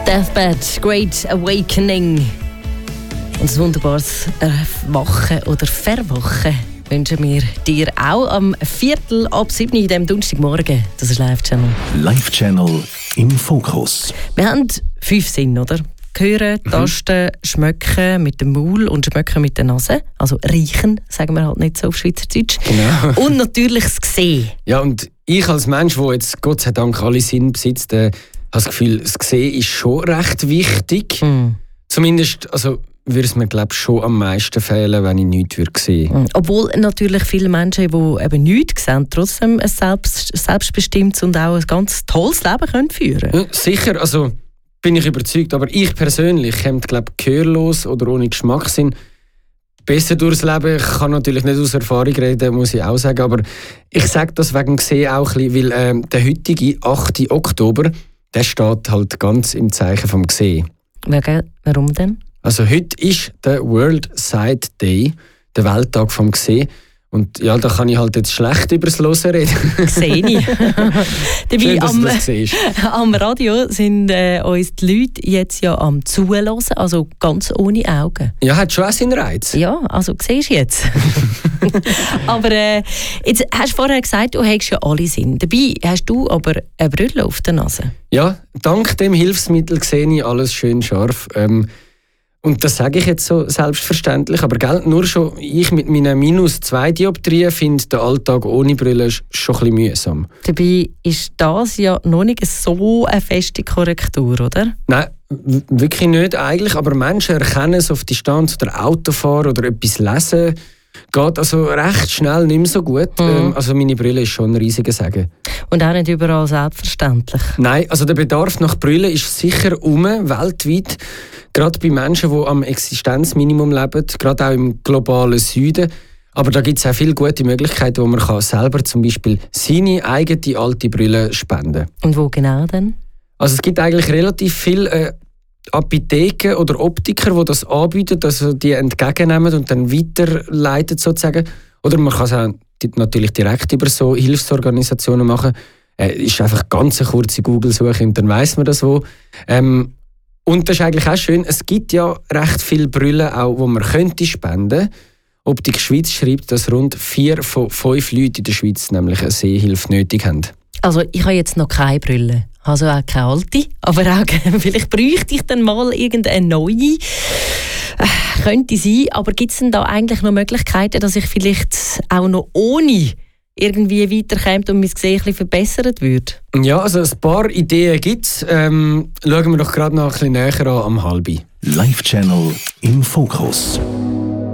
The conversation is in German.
Deathbed, Great Awakening. Und ein wunderbares Erwachen oder Verwachen wünschen wir dir auch am 6:45 in diesem Donnerstagmorgen. Das ist Live-Channel. Live-Channel im Fokus. Wir haben 5 Sinne, oder? Hören, tasten, schmecken mit dem Maul und schmecken mit der Nase. Also riechen, sagen wir halt nicht so auf Schweizerdeutsch. Genau. Und natürlich das Sehen. Ja, und ich als Mensch, der jetzt Gott sei Dank alle Sinne besitzt, habe das Gefühl, das Sehen ist schon recht wichtig. Zumindest würde es mir schon am meisten fehlen, wenn ich nichts sehen würde. Obwohl natürlich viele Menschen, die eben nichts sehen, trotzdem ein selbstbestimmtes und auch ein ganz tolles Leben können führen können. Ja, sicher, bin ich überzeugt. Aber ich persönlich käme, gehörlos oder ohne Geschmackssinn besser durchs Leben. Ich kann natürlich nicht aus Erfahrung reden, muss ich auch sagen. Aber ich sage das wegen Sehen auch ein bisschen, weil der heutige 8. Oktober, der steht halt ganz im Zeichen vom Sehen. Warum denn? Also heute ist der World Sight Day, der Welttag vom Sehen. Und ja, da kann ich halt jetzt schlecht über das Hören reden. Sehe ich. Schön, dass du das siehst. Am Radio sind uns die Leute jetzt ja am Zuhören, also ganz ohne Augen. Ja, hat schon auch seinen Reiz. Ja, also siehst du jetzt. Aber jetzt hast du vorher gesagt, du hättest ja alle Sinn. Dabei hast du aber eine Brille auf der Nase. Ja, dank dem Hilfsmittel sehe ich alles schön scharf. Und das sage ich jetzt so selbstverständlich, aber nur schon ich mit meinen -2 Dioptrien finde den Alltag ohne Brille schon ein bisschen mühsam. Dabei ist das ja noch nicht so eine feste Korrektur, oder? Nein, wirklich nicht eigentlich, aber Menschen erkennen es auf Distanz oder Autofahren oder etwas lesen. Geht recht schnell nicht mehr so gut. Meine Brille ist schon ein riesiger Segen. Und auch nicht überall selbstverständlich. Nein, der Bedarf nach Brille ist sicher weltweit. Gerade bei Menschen, die am Existenzminimum leben, gerade auch im globalen Süden. Aber da gibt es auch viele gute Möglichkeiten, wo man selber zum Beispiel seine eigene alte Brille spenden kann. Und wo genau denn? Es gibt eigentlich relativ viele Apotheken oder Optiker, die das anbieten, also die entgegennehmen und dann weiterleiten sozusagen. Oder man kann es auch natürlich direkt über so Hilfsorganisationen machen. Ist einfach ganz eine kurze Google-Suche und dann weiss man das wo. Und das ist eigentlich auch schön, es gibt ja recht viele Brillen, auch, die man könnte spenden. Optik Schweiz schreibt, dass rund 4 von 5 Leuten in der Schweiz nämlich eine Sehhilfe nötig haben. Also ich habe jetzt noch keine Brille, also auch keine alte, aber auch vielleicht bräuchte ich dann mal irgendeine neue. Könnte sein, aber gibt es denn da eigentlich noch Möglichkeiten, dass ich vielleicht auch noch ohne irgendwie weiterkommt und mein Gesehen ein bisschen verbessert wird? Ja, ein paar Ideen gibt es. Schauen wir doch gerade noch ein bisschen näher an am 12:30. Live-Channel im Fokus.